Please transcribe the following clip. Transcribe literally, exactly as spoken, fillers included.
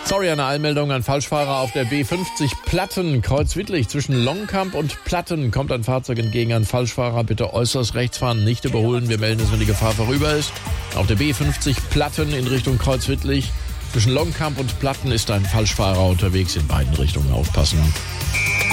Sorry, eine Einmeldung an Falschfahrer auf der B fünfzig Platten, Kreuzwittlich. Zwischen Longkamp und Platten kommt ein Fahrzeug entgegen. An Falschfahrer bitte äußerst rechts fahren, nicht überholen. Wir melden es, wenn die Gefahr vorüber ist. Auf der B fünfzig Platten in Richtung Kreuzwittlich. Zwischen Longkamp und Platten ist ein Falschfahrer unterwegs, in beiden Richtungen aufpassen.